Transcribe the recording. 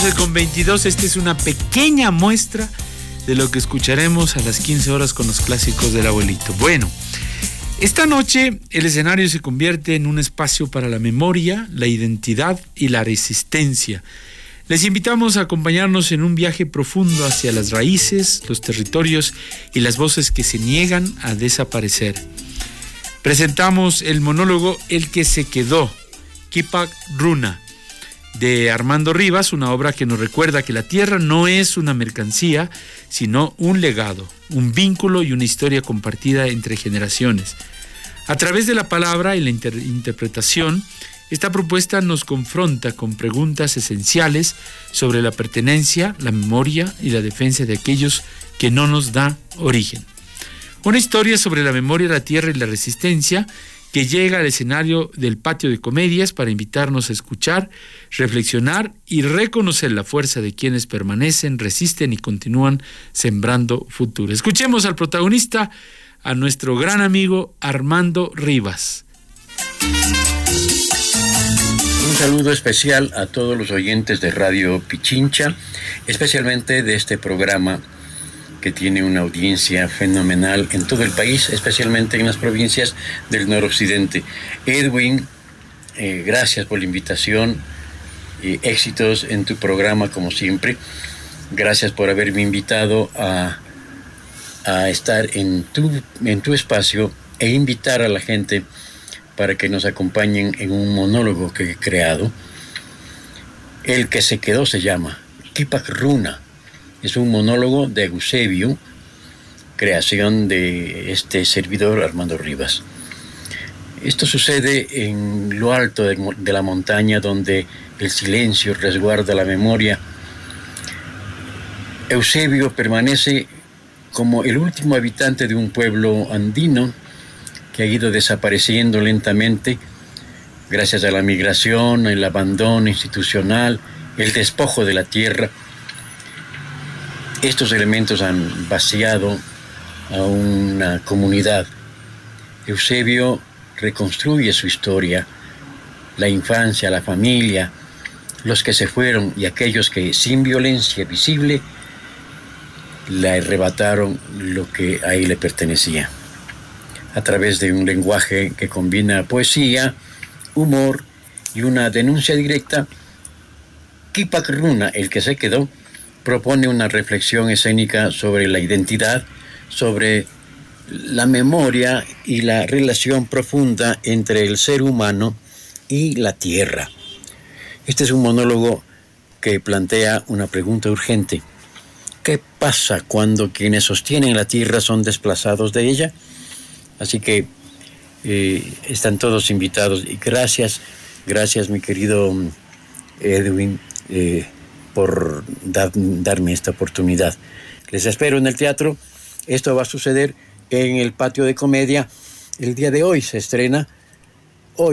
12:22. Esta es una pequeña muestra de lo que escucharemos a las 15 horas con los clásicos del abuelito. Bueno, esta noche el escenario se convierte en un espacio para la memoria, la identidad y la resistencia. Les invitamos a acompañarnos en un viaje profundo hacia las raíces, los territorios y las voces que se niegan a desaparecer. Presentamos el monólogo El que se quedó, Kipak Runa, de Armando Rivas, una obra que nos recuerda que la tierra no es una mercancía, sino un legado, un vínculo y una historia compartida entre generaciones. A través de la palabra y la interpretación, esta propuesta nos confronta con preguntas esenciales sobre la pertenencia, la memoria y la defensa de aquellos que no nos da origen. Una historia sobre la memoria de la tierra y la resistencia que llega al escenario del patio de comedias para invitarnos a escuchar, reflexionar y reconocer la fuerza de quienes permanecen, resisten y continúan sembrando futuro. Escuchemos al protagonista, a nuestro gran amigo Armando Rivas. Un saludo especial a todos los oyentes de Radio Pichincha, especialmente de este programa que tiene una audiencia fenomenal en todo el país, especialmente en las provincias del noroccidente. Edwin, gracias por la invitación, éxitos en tu programa como siempre. Gracias por haberme invitado a estar en tu espacio e invitar a la gente para que nos acompañen en un monólogo que he creado. El que se quedó se llama Kipak Runa. Es un monólogo de Eusebio, creación de este servidor Armando Rivas. Esto sucede en lo alto de la montaña, donde el silencio resguarda la memoria. Eusebio permanece como el último habitante de un pueblo andino que ha ido desapareciendo lentamente gracias a la migración, el abandono institucional, el despojo de la tierra. Estos elementos han vaciado a una comunidad. Eusebio reconstruye su historia, la infancia, la familia, los que se fueron y aquellos que sin violencia visible le arrebataron lo que a él le pertenecía. A través de un lenguaje que combina poesía, humor y una denuncia directa, Kipak Runa, el que se quedó, propone una reflexión escénica sobre la identidad, sobre la memoria y la relación profunda entre el ser humano y la tierra. Este es un monólogo que plantea una pregunta urgente. ¿Qué pasa cuando quienes sostienen la tierra son desplazados de ella? Así que están todos invitados. Y gracias mi querido Edwin, por darme esta oportunidad. Les espero en el teatro. Esto va a suceder en el patio de comedia. El día de hoy se estrena